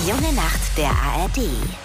Die junge Nacht der ARD.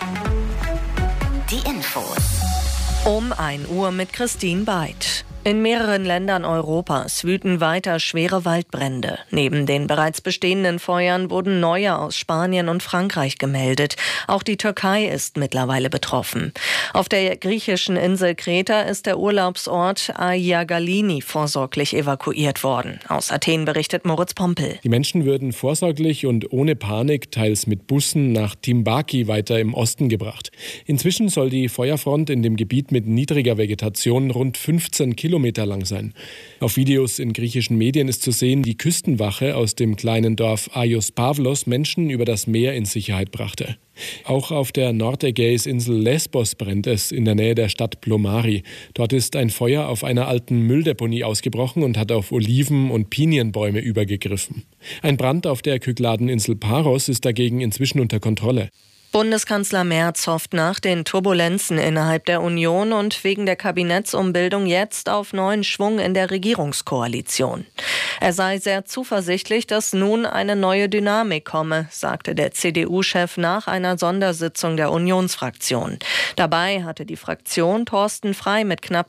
Die Infos. Um 1 Uhr mit Christine Beid. In mehreren Ländern Europas wüten weiter schwere Waldbrände. Neben den bereits bestehenden Feuern wurden neue aus Spanien und Frankreich gemeldet. Auch die Türkei ist mittlerweile betroffen. Auf der griechischen Insel Kreta ist der Urlaubsort Aia Galini vorsorglich evakuiert worden. Aus Athen berichtet Moritz Pompel. Die Menschen würden vorsorglich und ohne Panik, teils mit Bussen, nach Timbaki weiter im Osten gebracht. Inzwischen soll die Feuerfront in dem Gebiet mit niedriger Vegetation rund 15 Kilometer lang sein. Auf Videos in griechischen Medien ist zu sehen, wie Küstenwache aus dem kleinen Dorf Aios Pavlos Menschen über das Meer in Sicherheit brachte. Auch auf der Nordägäisinsel Lesbos brennt es in der Nähe der Stadt Plomari. Dort ist ein Feuer auf einer alten Mülldeponie ausgebrochen und hat auf Oliven- und Pinienbäume übergegriffen. Ein Brand auf der Kykladeninsel Paros ist dagegen inzwischen unter Kontrolle. Bundeskanzler Merz hofft nach den Turbulenzen innerhalb der Union und wegen der Kabinettsumbildung jetzt auf neuen Schwung in der Regierungskoalition. Er sei sehr zuversichtlich, dass nun eine neue Dynamik komme, sagte der CDU-Chef nach einer Sondersitzung der Unionsfraktion. Dabei hatte die Fraktion Thorsten Frey mit knapp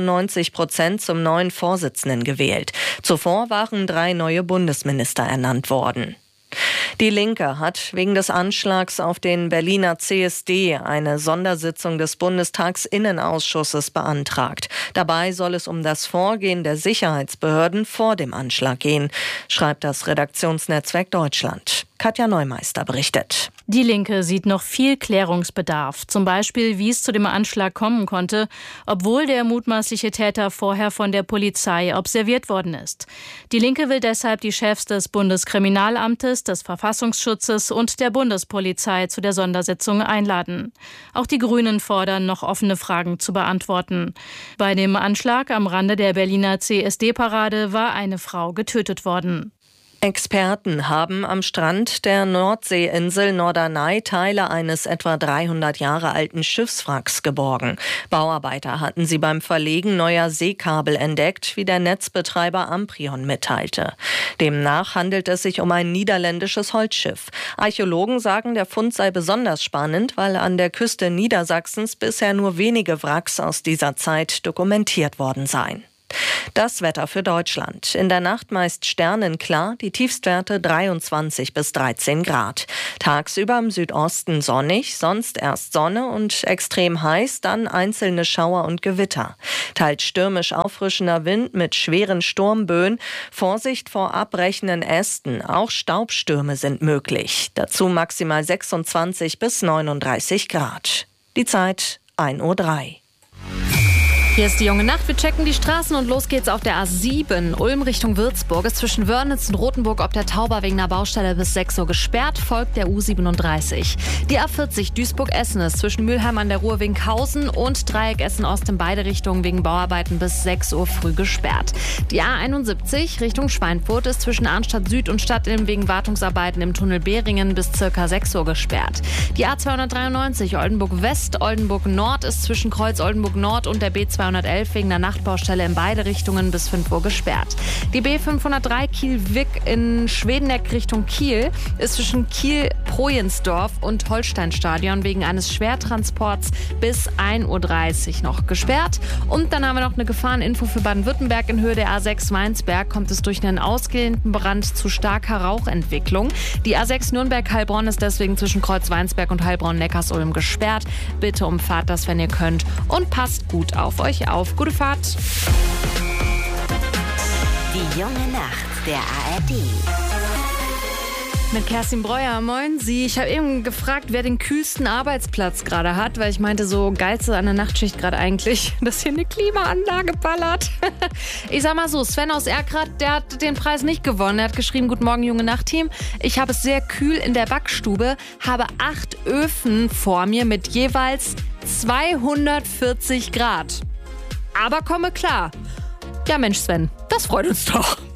92% zum neuen Vorsitzenden gewählt. Zuvor waren 3 neue Bundesminister ernannt worden. Die Linke hat wegen des Anschlags auf den Berliner CSD eine Sondersitzung des Bundestagsinnenausschusses beantragt. Dabei soll es um das Vorgehen der Sicherheitsbehörden vor dem Anschlag gehen, schreibt das Redaktionsnetzwerk Deutschland. Katja Neumeister berichtet. Die Linke sieht noch viel Klärungsbedarf. Zum Beispiel, wie es zu dem Anschlag kommen konnte, obwohl der mutmaßliche Täter vorher von der Polizei observiert worden ist. Die Linke will deshalb die Chefs des Bundeskriminalamtes, des Verfassungsschutzes und der Bundespolizei zu der Sondersitzung einladen. Auch die Grünen fordern, noch offene Fragen zu beantworten. Bei dem Anschlag am Rande der Berliner CSD-Parade war eine Frau getötet worden. Experten haben am Strand der Nordseeinsel Norderney Teile eines etwa 300 Jahre alten Schiffswracks geborgen. Bauarbeiter hatten sie beim Verlegen neuer Seekabel entdeckt, wie der Netzbetreiber Amprion mitteilte. Demnach handelt es sich um ein niederländisches Holzschiff. Archäologen sagen, der Fund sei besonders spannend, weil an der Küste Niedersachsens bisher nur wenige Wracks aus dieser Zeit dokumentiert worden seien. Das Wetter für Deutschland. In der Nacht meist sternenklar, die Tiefstwerte 23 bis 13 Grad. Tagsüber im Südosten sonnig, sonst erst Sonne und extrem heiß, dann einzelne Schauer und Gewitter. Teils stürmisch auffrischender Wind mit schweren Sturmböen. Vorsicht vor abbrechenden Ästen, auch Staubstürme sind möglich. Dazu maximal 26 bis 39 Grad. Die Zeit 1:03 Uhr. Hier ist die junge Nacht. Wir checken die Straßen und los geht's auf der A7. Ulm Richtung Würzburg ist zwischen Wörnitz und Rothenburg ob der Tauber wegen einer Baustelle bis 6 Uhr gesperrt, folgt der U37. Die A40 Duisburg-Essen ist zwischen Mülheim an der Ruhr Winkhausen und Dreieck Essen-Ost in beide Richtungen wegen Bauarbeiten bis 6 Uhr früh gesperrt. Die A71 Richtung Schweinfurt ist zwischen Arnstadt Süd und Stadtilm wegen Wartungsarbeiten im Tunnel Behringen bis ca. 6 Uhr gesperrt. Die A293 Oldenburg-West, Oldenburg-Nord ist zwischen Kreuz Oldenburg-Nord und der B211 wegen der Nachtbaustelle in beide Richtungen bis 5 Uhr gesperrt. Die B503 Kiel-Wick in Schwedeneck Richtung Kiel ist zwischen Kiel-Projensdorf und Holsteinstadion wegen eines Schwertransports bis 1:30 Uhr noch gesperrt. Und dann haben wir noch eine Gefahreninfo für Baden-Württemberg. In Höhe der A6 Weinsberg kommt es durch einen ausgedehnten Brand zu starker Rauchentwicklung. Die A6 Nürnberg-Heilbronn ist deswegen zwischen Kreuz Weinsberg und Heilbronn-Neckarsulm gesperrt. Bitte umfahrt das, wenn ihr könnt, und passt gut auf euch auf. Gute Fahrt. Die junge Nacht der ARD. Mit Kerstin Breuer, moin Sie. Ich habe eben gefragt, wer den kühlsten Arbeitsplatz gerade hat, weil ich meinte, so geilste an der Nachtschicht gerade eigentlich, dass hier eine Klimaanlage ballert. Ich sag mal so, Sven aus Erkrath, der hat den Preis nicht gewonnen. Er hat geschrieben, guten Morgen, junge Nacht-Team. Ich habe es sehr kühl in der Backstube, habe 8 Öfen vor mir mit jeweils 240 Grad. Aber komme klar. Ja Mensch Sven, das freut uns doch.